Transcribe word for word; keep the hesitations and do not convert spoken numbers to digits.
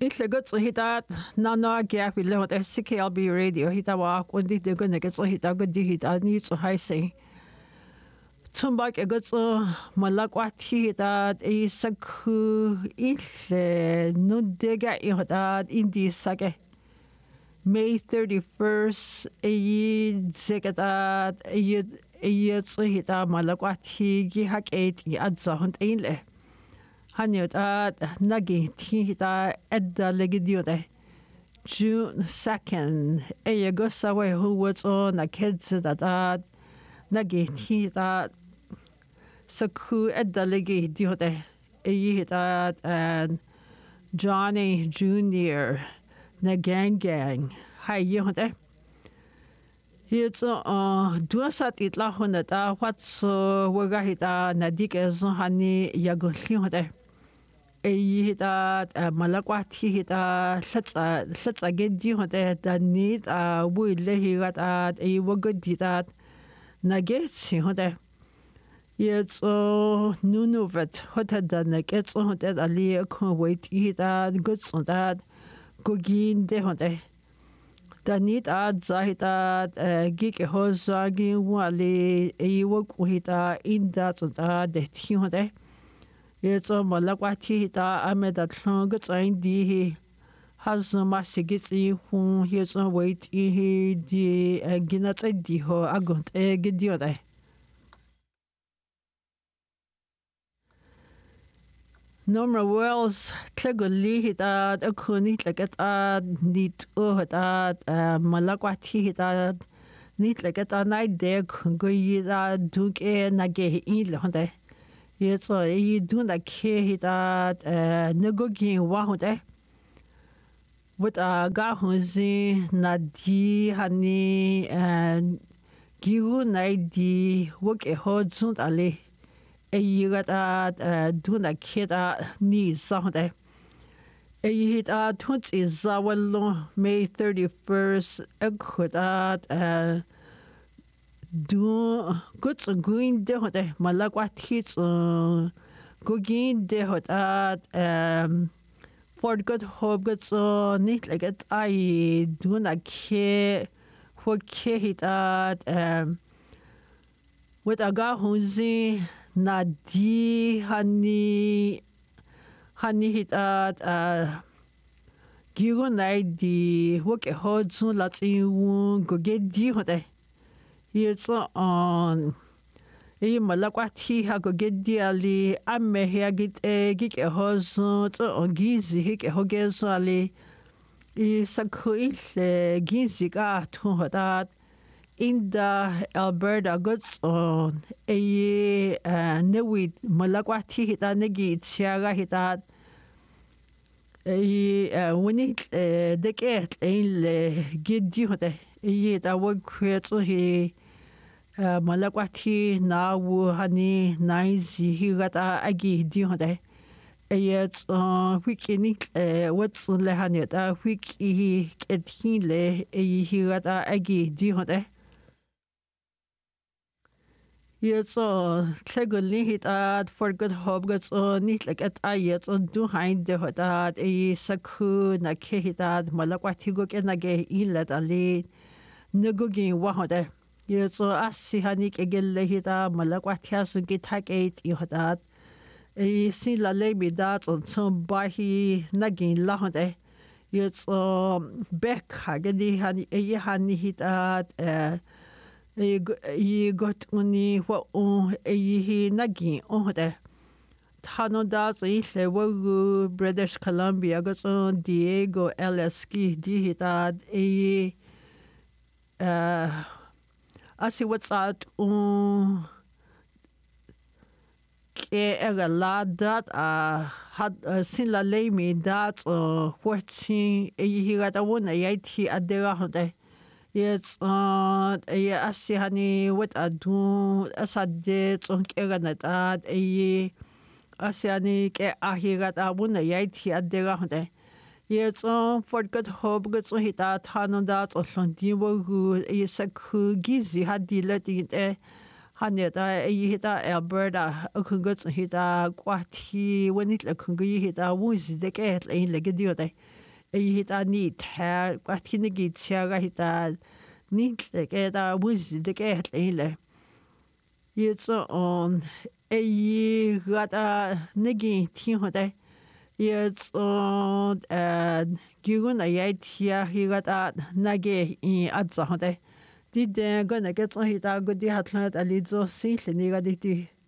Illagut hitat nana gap we learned at C K L B radio hita walk when they're gonna get so hita good hita needs so high say. Tumbak a good so malakwati hitat a saku ille no dega ihotat in the sake. May thirty-first a ye zegatat a ye a ye so hita malakwati gihak eight yadza hunt ainle. Hanyot at nagi tita edda legidiote. June second, a gosawe who was on a kids that at nagi tita saku edda legidiote. A yita and Johnny Junior na gang gang. Hi yote. It's uh duasat it la honata what's wagahita nadike zohani yaguliote. Hita malakwati hita letsa letsa gedi hote da nit a wile hirat at a wagodita nagets hote yet so nunuvet hote da nagets hote ali ko wait hita goods on that gogin de hote da nit at zahita gig hozagi wali a wakuhita in that on that de hote. It's a malakwati hita ameda tlongut indi has no masigitsi who here's a wait he di ginat di ho agunt e gidiode. Norma Wells Clegoli hita a kunit like at a neat oh at malakwati hita neat like at a night there go yida duke e nage in honte. Yes, so you do not care that Nagogin Wahute with a Gahuzi Nadi Hani and Giru Naidi work a hard soon ali. A year at do not care that needs Sunday. A hit at Tuts is Zawalo May thirty first. A could at do goods going de hote malakwat hits gogin de hot at um Fort Good Hope goods neat like it I do not care what care hit at um with a gahuzi nadi honey honey hit at uh gigo night the work a hard soon lots in go get di hote. It's on a malakwati hago get dearly. I may hear get a gig a horse on gizi hick a hogesali. Is a coil gizik art to that in the Alberta goods on a newid malakwati hit a negate siaga hit that a winning decade a get diote. Yet I would create he. Malakwati na wu hani naizi hirata agi dihode yet wiki what's lehanet a wiki ethinle e hirata agi dihode yet so clegoli hit at for good hope gets on nit like at ayet on do hind de hotat e saku na kehitat malakwati go kenage ilet ali nugugin wahode. Yes, so as si hanik egel hita malakwatya so gitak eight yodat. A sin la lebi dat on some bahi nagin lahode. Yes, so beck hagedi hani e hani hitat e got uni what on e nagin ohde. Tano dat ile wogu British Columbia got on Diego Eleski di hitat e uh I see what's out um ke ega la dat a had sin la le me dat uh watching e higata wona yati adera honde Jetzt uh ja asi hani what adu asade on ega net ad e asi hani ke ahigat abuna yati adera honde Jetzt uh for good hope gets on hita tanon dat on di wo e saku gizi had di letting e han hita hita Alberta kun guts hita kwati wenit la kun hita wus de ket in le gedio de hita nit ha kwati ne git chaga hita nit le geta wus de ket in le jetzt on ei gata negi ti hote jetzt und äh gigun ayt ya higata nage in atsa hote Di den gonna get hita gudi hatlat ali zo sinle ni gadi ti